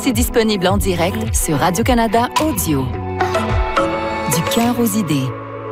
aussi disponible en direct sur Radio-Canada Audio. Du cœur aux idées.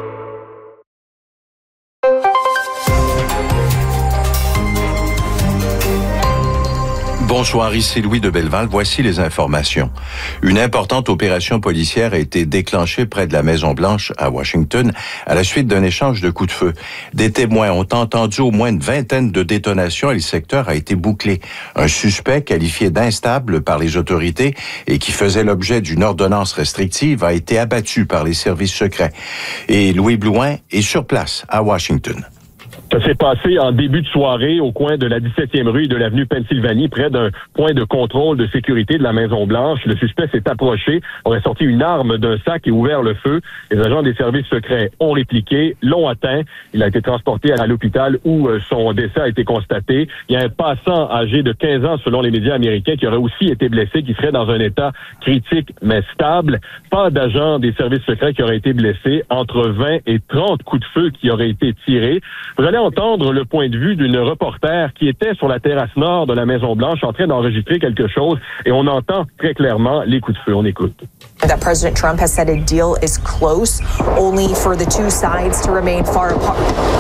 Bonsoir, ici Louis de Belleval. Voici les informations. Une importante opération policière a été déclenchée près de la Maison-Blanche à Washington à la suite d'un échange de coups de feu. Des témoins ont entendu au moins une vingtaine de détonations et le secteur a été bouclé. Un suspect qualifié d'instable par les autorités et qui faisait l'objet d'une ordonnance restrictive a été abattu par les services secrets. Et Louis Blouin est sur place à Washington. Ça s'est passé en début de soirée au coin de la 17e rue et de l'avenue Pennsylvanie, près d'un point de contrôle de sécurité de la Maison-Blanche. Le suspect s'est approché, aurait sorti une arme d'un sac et ouvert le feu. Les agents des services secrets ont répliqué, l'ont atteint. Il a été transporté à l'hôpital où son décès a été constaté. Il y a un passant âgé de 15 ans, selon les médias américains, qui aurait aussi été blessé, qui serait dans un état critique mais stable. Pas d'agents des services secrets qui auraient été blessés. Entre 20 et 30 coups de feu qui auraient été tirés. Vous allez entendre le point de vue d'une reporter qui était sur la terrasse nord de la Maison-Blanche en train d'enregistrer quelque chose et on entend très clairement les coups de feu. On écoute. That President Trump has said a deal is close, only for the two sides to remain far apart.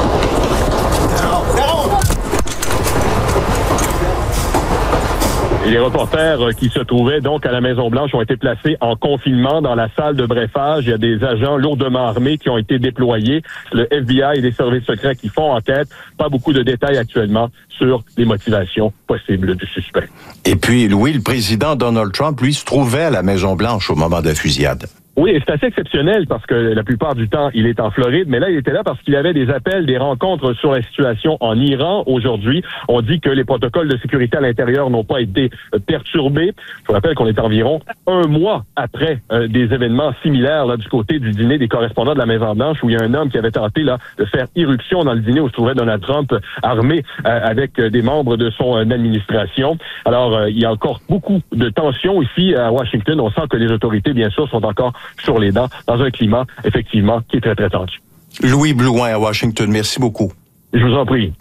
Et les reporters qui se trouvaient donc à la Maison-Blanche ont été placés en confinement dans la salle de brefage. Il y a des agents lourdement armés qui ont été déployés. Le FBI et les services secrets qui font enquête. Pas beaucoup de détails actuellement sur les motivations possibles du suspect. Et puis, Louis, le président Donald Trump, lui, se trouvait à la Maison-Blanche au moment de la fusillade. Oui, et c'est assez exceptionnel parce que la plupart du temps, il est en Floride, mais là, il était là parce qu'il y avait des appels, des rencontres sur la situation en Iran. Aujourd'hui, on dit que les protocoles de sécurité à l'intérieur n'ont pas été perturbés. Je vous rappelle qu'on est environ un mois après des événements similaires là du côté du dîner des correspondants de la Maison-Blanche où il y a un homme qui avait tenté là de faire irruption dans le dîner où se trouvait Donald Trump armé avec des membres de son administration. Alors, il y a encore beaucoup de tensions ici à Washington. On sent que les autorités, bien sûr, sont encore sur les dents, dans un climat, effectivement, qui est très, très tendu. Louis Blouin à Washington, merci beaucoup. Je vous en prie.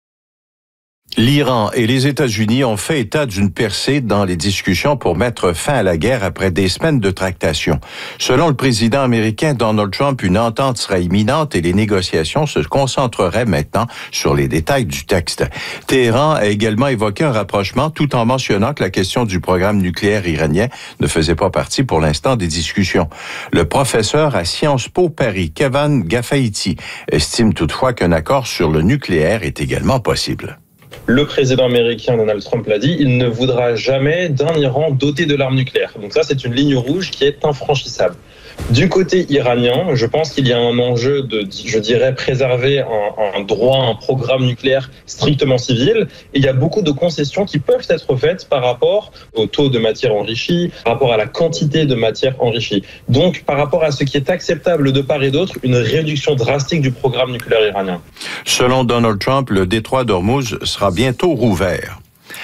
L'Iran et les États-Unis ont fait état d'une percée dans les discussions pour mettre fin à la guerre après des semaines de tractations. Selon le président américain Donald Trump, une entente serait imminente et les négociations se concentreraient maintenant sur les détails du texte. Téhéran a également évoqué un rapprochement tout en mentionnant que la question du programme nucléaire iranien ne faisait pas partie pour l'instant des discussions. Le professeur à Sciences Po Paris, Kevin Gafaïti, estime toutefois qu'un accord sur le nucléaire est également possible. Le président américain Donald Trump l'a dit, il ne voudra jamais d'un Iran doté de l'arme nucléaire. Donc ça, c'est une ligne rouge qui est infranchissable. Du côté iranien, je pense qu'il y a un enjeu de, je dirais, préserver un droit, un programme nucléaire strictement civil. Et il y a beaucoup de concessions qui peuvent être faites par rapport au taux de matière enrichie, par rapport à la quantité de matière enrichie. Donc, par rapport à ce qui est acceptable de part et d'autre, une réduction drastique du programme nucléaire iranien. Selon Donald Trump, le détroit d'Ormuz sera bientôt rouvert.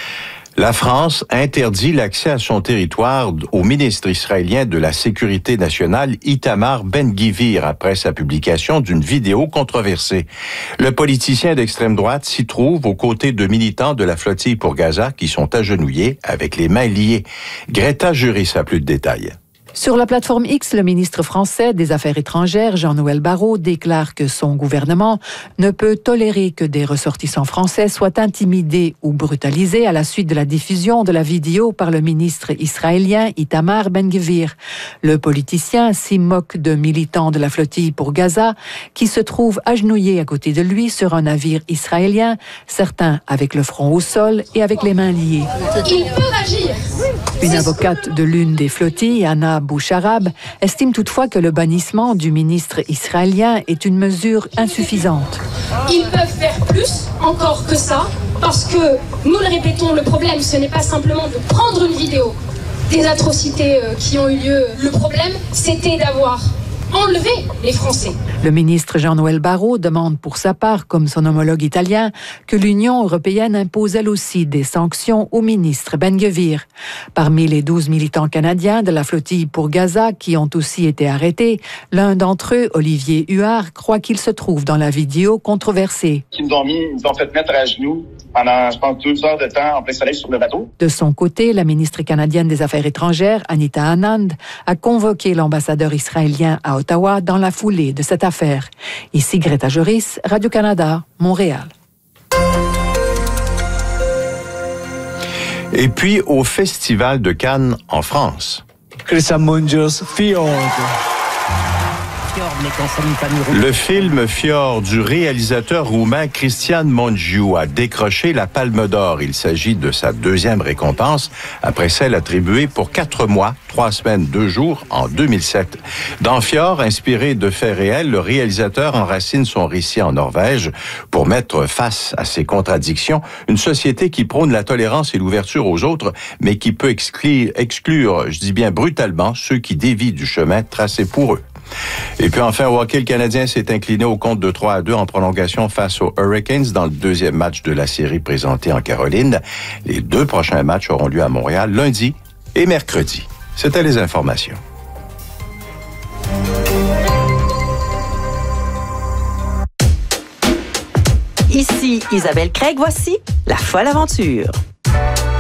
La France interdit l'accès à son territoire au ministre israélien de la Sécurité nationale, Itamar Ben-Gvir, après sa publication d'une vidéo controversée. Le politicien d'extrême droite s'y trouve aux côtés de militants de la flottille pour Gaza qui sont agenouillés avec les mains liées. Greta Juris a plus de détails. Sur la plateforme X, le ministre français des Affaires étrangères, Jean-Noël Barrot, déclare que son gouvernement ne peut tolérer que des ressortissants français soient intimidés ou brutalisés à la suite de la diffusion de la vidéo par le ministre israélien Itamar Ben-Gvir. Le politicien s'y moque de militants de la flottille pour Gaza qui se trouvent agenouillés à côté de lui sur un navire israélien, certains avec le front au sol et avec les mains liées. Ils peuvent agir. Une avocate de l'une des flottilles, Anna Boucharab, estime toutefois que le bannissement du ministre israélien est une mesure insuffisante. Ils peuvent faire plus encore que ça, parce que, nous le répétons, le problème, ce n'est pas simplement de prendre une vidéo des atrocités qui ont eu lieu. Le problème, c'était d'avoir enlevé les Français. Le ministre Jean-Noël Barrot demande pour sa part, comme son homologue italien, que l'Union européenne impose elle aussi des sanctions au ministre Ben-Gvir. Parmi les 12 militants canadiens de la flottille pour Gaza qui ont aussi été arrêtés, l'un d'entre eux, Olivier Huard, croit qu'il se trouve dans la vidéo controversée. Ils nous ont fait mettre à genoux pendant, je pense, 2 heures de temps en plein soleil sur le bateau. De son côté, la ministre canadienne des Affaires étrangères, Anita Anand, a convoqué l'ambassadeur israélien à Ottawa dans la foulée de cette affaire. Ici Greta Joris, Radio-Canada, Montréal. Et puis au Festival de Cannes en France. Christian Mungios, Fjord. Le film Fjord du réalisateur roumain Cristian Mungiu a décroché la Palme d'Or. Il s'agit de sa 2e récompense après celle attribuée pour 4 mois, 3 semaines, 2 jours en 2007. Dans Fjord, inspiré de faits réels, le réalisateur enracine son récit en Norvège pour mettre face à ses contradictions, une société qui prône la tolérance et l'ouverture aux autres, mais qui peut exclure, je dis bien brutalement, ceux qui dévient du chemin tracé pour eux. Et puis enfin, au hockey, le Canadien s'est incliné au compte de 3-2 en prolongation face aux Hurricanes dans le 2e match de la série présentée en Caroline. Les 2 prochains matchs auront lieu à Montréal lundi et mercredi. C'était les informations. Ici Isabelle Craig, voici La Folle Aventure.